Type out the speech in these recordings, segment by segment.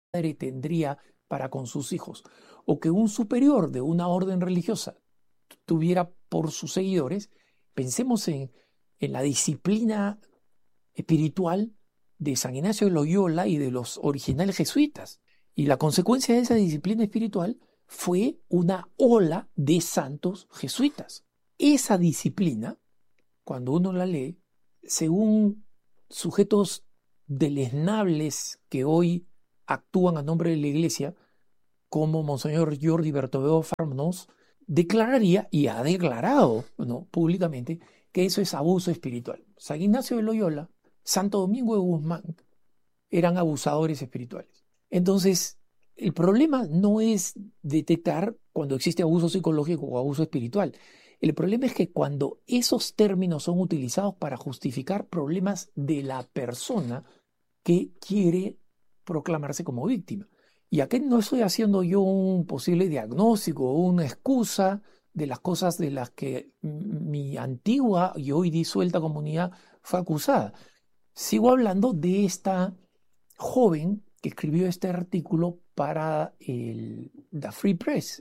madre tendría para con sus hijos, o que un superior de una orden religiosa tuviera por sus seguidores, pensemos en la disciplina espiritual de San Ignacio de Loyola y de los originales jesuitas. Y la consecuencia de esa disciplina espiritual fue una ola de santos jesuitas. Esa disciplina, cuando uno la lee, según sujetos deleznables que hoy actúan a nombre de la Iglesia, como Monseñor Jordi Bertomeu Farnos, declararía y ha declarado, ¿no?, públicamente que eso es abuso espiritual. San Ignacio de Loyola, Santo Domingo de Guzmán eran abusadores espirituales. Entonces, el problema no es detectar cuando existe abuso psicológico o abuso espiritual. El problema es que cuando esos términos son utilizados para justificar problemas de la persona que quiere proclamarse como víctima. Y aquí no estoy haciendo yo un posible diagnóstico o una excusa de las cosas de las que mi antigua y hoy disuelta comunidad fue acusada. Sigo hablando de esta joven que escribió este artículo para The Free Press,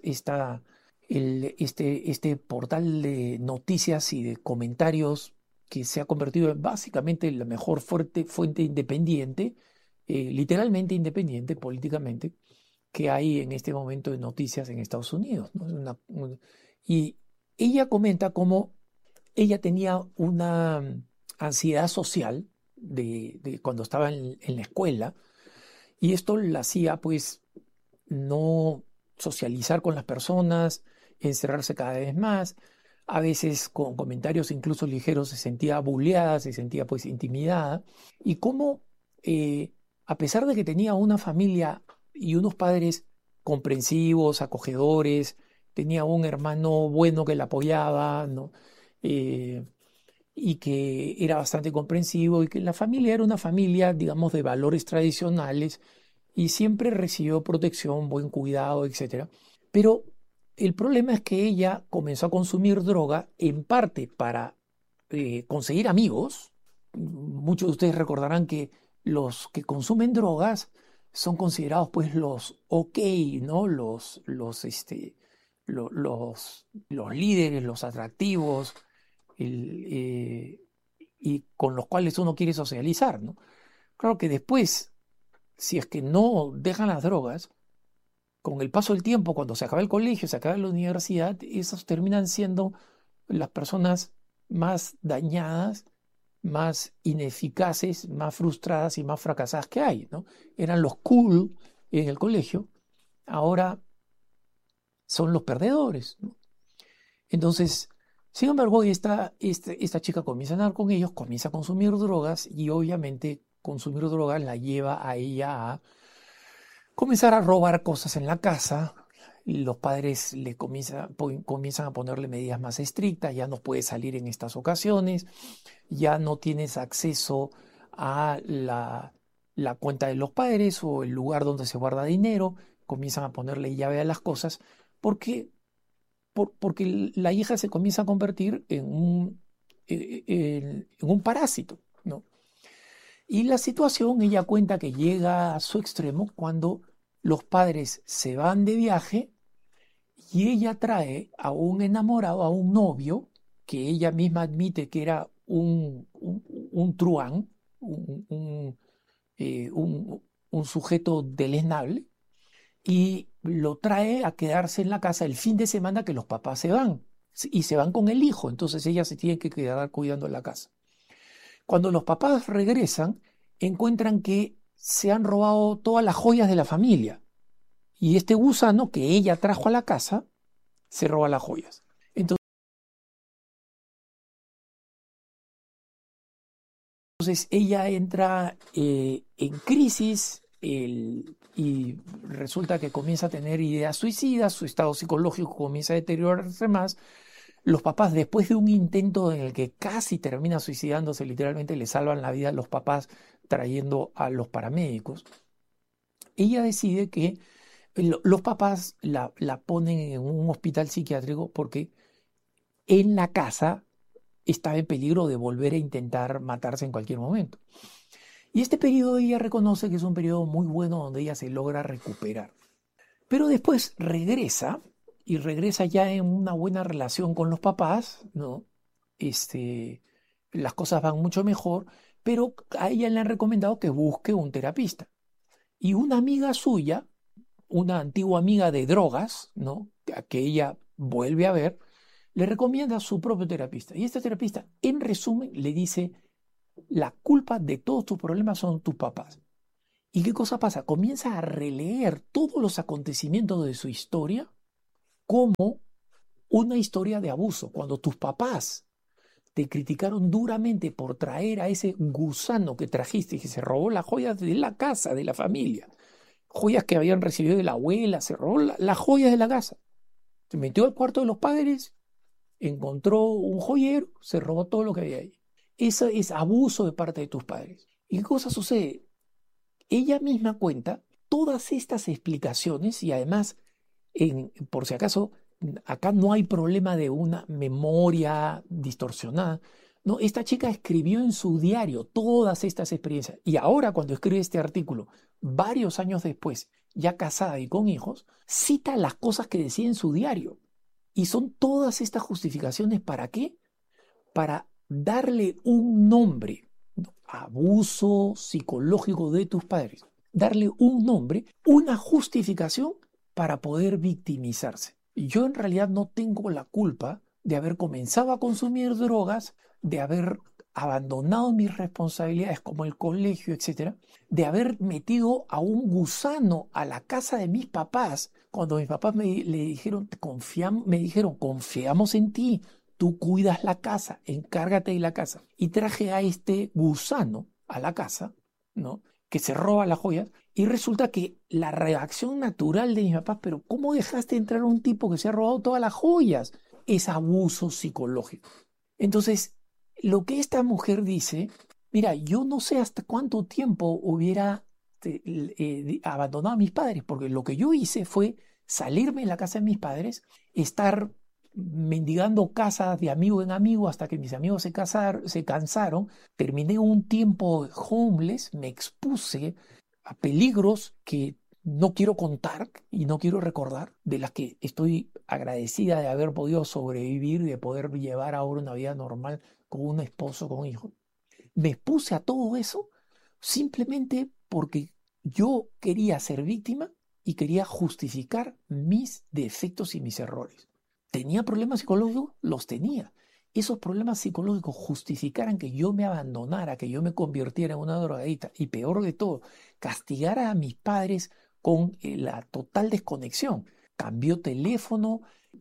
este portal de noticias y de comentarios que se ha convertido en básicamente la mejor fuente independiente, literalmente independiente políticamente, que hay en este momento de noticias en Estados Unidos, ¿no? Y ella comenta cómo ella tenía una ansiedad social de cuando estaba en la escuela, y esto la hacía pues no socializar con las personas, encerrarse cada vez más, a veces con comentarios incluso ligeros se sentía bulleada, se sentía pues intimidada, y cómo a pesar de que tenía una familia y unos padres comprensivos, acogedores, tenía un hermano bueno que la apoyaba, ¿no? Eh, y que era bastante comprensivo y que la familia era una familia, digamos, de valores tradicionales y siempre recibió protección, buen cuidado, etcétera. Pero el problema es que ella comenzó a consumir droga en parte para conseguir amigos. Muchos de ustedes recordarán que los que consumen drogas son considerados pues los ok, ¿no? Los líderes, los atractivos, y con los cuales uno quiere socializar, ¿no? Claro que después, si es que no dejan las drogas, con el paso del tiempo, cuando se acaba el colegio, se acaba la universidad, esos terminan siendo las personas más dañadas, más ineficaces, más frustradas y más fracasadas que hay, ¿no? Eran los cool en el colegio, ahora son los perdedores, ¿no? Entonces, sin embargo, esta chica comienza a andar con ellos, comienza a consumir drogas y obviamente consumir drogas la lleva a ella a comenzar a robar cosas en la casa. Los padres comienzan a ponerle medidas más estrictas, ya no puedes salir en estas ocasiones, ya no tienes acceso a la cuenta de los padres o el lugar donde se guarda dinero, comienzan a ponerle llave a las cosas, porque porque la hija se comienza a convertir en un parásito, ¿no? Y la situación, ella cuenta que llega a su extremo cuando los padres se van de viaje y ella trae a un enamorado, a un novio, que ella misma admite que era un truán, un sujeto deleznable, y lo trae a quedarse en la casa el fin de semana que los papás se van. Y se van con el hijo, entonces ella se tiene que quedar cuidando la casa. Cuando los papás regresan, encuentran que se han robado todas las joyas de la familia. Y este gusano que ella trajo a la casa se roba las joyas. Entonces ella entra en crisis y resulta que comienza a tener ideas suicidas, su estado psicológico comienza a deteriorarse más. Los papás, después de un intento en el que casi termina suicidándose, literalmente le salvan la vida a los papás trayendo a los paramédicos. Ella decide que los papás la ponen en un hospital psiquiátrico porque en la casa estaba en peligro de volver a intentar matarse en cualquier momento. Y este periodo ella reconoce que es un periodo muy bueno donde ella se logra recuperar. Pero después regresa y regresa ya en una buena relación con los papás, ¿no? Las cosas van mucho mejor, pero a ella le han recomendado que busque un terapista. Y una amiga suya, una antigua amiga de drogas, ¿no? Que ella vuelve a ver, le recomienda a su propio terapista. Y este terapista, en resumen, le dice, la culpa de todos tus problemas son tus papás. ¿Y qué cosa pasa? Comienza a releer todos los acontecimientos de su historia como una historia de abuso. Cuando tus papás te criticaron duramente por traer a ese gusano que trajiste y que se robó las joyas de la casa, de la familia, joyas que habían recibido de la abuela, se robó las joyas de la casa, se metió al cuarto de los padres, encontró un joyero, se robó todo lo que había ahí. Eso es abuso de parte de tus padres. ¿Y qué cosa sucede? Ella misma cuenta todas estas explicaciones y además, por si acaso, acá no hay problema de una memoria distorsionada. No, esta chica escribió en su diario todas estas experiencias y ahora cuando escribe este artículo, varios años después, ya casada y con hijos, cita las cosas que decía en su diario. Y son todas estas justificaciones, ¿para qué? Para darle un nombre, ¿no? Abuso psicológico de tus padres, darle un nombre, una justificación para poder victimizarse. Y yo en realidad no tengo la culpa de haber comenzado a consumir drogas, de haber abandonado mis responsabilidades como el colegio, etcétera, de haber metido a un gusano a la casa de mis papás cuando mis papás le dijeron, me dijeron, confiamos en ti, tú cuidas la casa, encárgate de la casa. Y traje a este gusano a la casa, ¿no? Que se roba las joyas. Y resulta que la reacción natural de mis papás, pero ¿cómo dejaste entrar a un tipo que se ha robado todas las joyas? Es abuso psicológico. Entonces, lo que esta mujer dice, mira, yo no sé hasta cuánto tiempo hubiera abandonado a mis padres, porque lo que yo hice fue salirme de la casa de mis padres, estar mendigando casas de amigo en amigo hasta que mis amigos se cansaron, terminé un tiempo homeless, me expuse a peligros que no quiero contar y no quiero recordar, de las que estoy agradecida de haber podido sobrevivir, de poder llevar ahora una vida normal con un esposo, con hijos. Me expuse a todo eso simplemente porque yo quería ser víctima y quería justificar mis defectos y mis errores. ¿Tenía problemas psicológicos? Los tenía. Esos problemas psicológicos justificaran que yo me abandonara, que yo me convirtiera en una drogadicta y peor de todo, castigara a mis padres con la total desconexión. Cambió teléfono,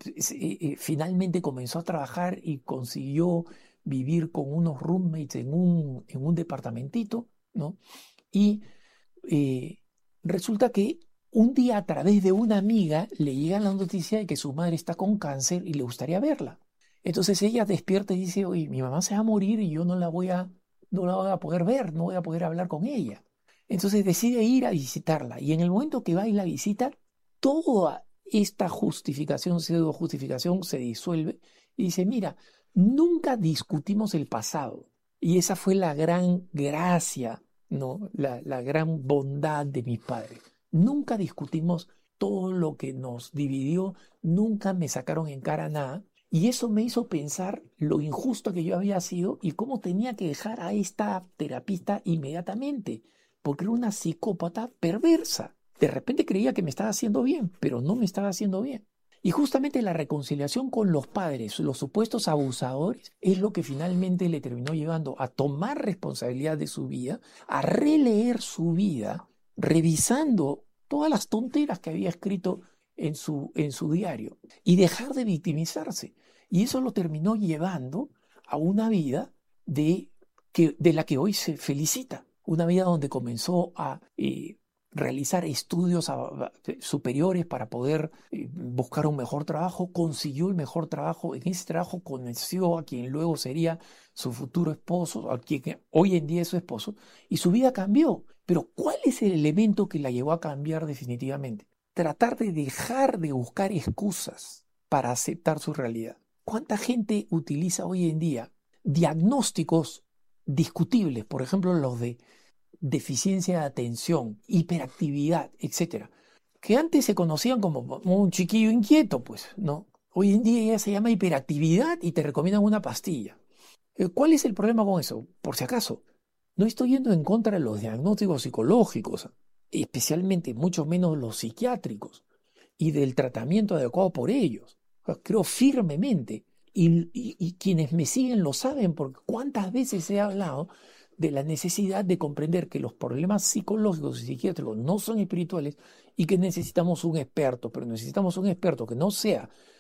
finalmente comenzó a trabajar y consiguió vivir con unos roommates en un departamentito, ¿no? Y eh, resulta que un día a través de una amiga le llega la noticia de que su madre está con cáncer y le gustaría verla. Entonces ella despierta y dice, oye, mi mamá se va a morir y yo no la voy a poder ver, no voy a poder hablar con ella. Entonces decide ir a visitarla y en el momento que va y la visita, toda esta justificación, pseudo justificación se disuelve y dice, mira, nunca discutimos el pasado. Y esa fue la gran gracia, ¿no? La gran bondad de mis padres. Nunca discutimos todo lo que nos dividió, nunca me sacaron en cara nada. Y eso me hizo pensar lo injusto que yo había sido y cómo tenía que dejar a esta terapista inmediatamente, porque era una psicópata perversa. De repente creía que me estaba haciendo bien, pero no me estaba haciendo bien. Y justamente la reconciliación con los padres, los supuestos abusadores, es lo que finalmente le terminó llevando a tomar responsabilidad de su vida, a releer su vida, revisando todas las tonteras que había escrito en su diario y dejar de victimizarse. Y eso lo terminó llevando a una vida de la que hoy se felicita. Una vida donde comenzó a realizar estudios superiores para poder buscar un mejor trabajo, consiguió el mejor trabajo, en ese trabajo conoció a quien luego sería su futuro esposo, a quien hoy en día es su esposo, y su vida cambió. Pero ¿cuál es el elemento que la llevó a cambiar definitivamente? Tratar de dejar de buscar excusas para aceptar su realidad. ¿Cuánta gente utiliza hoy en día diagnósticos discutibles, por ejemplo los de deficiencia de atención, hiperactividad, etcétera, que antes se conocían como un chiquillo inquieto, pues, ¿no? Hoy en día ya se llama hiperactividad y te recomiendan una pastilla. ¿Cuál es el problema con eso? Por si acaso, no estoy yendo en contra de los diagnósticos psicológicos, especialmente mucho menos los psiquiátricos, y del tratamiento adecuado por ellos. O sea, creo firmemente, y quienes me siguen lo saben, porque cuántas veces he hablado de la necesidad de comprender que los problemas psicológicos y psiquiátricos no son espirituales y que necesitamos un experto, pero necesitamos un experto que no sea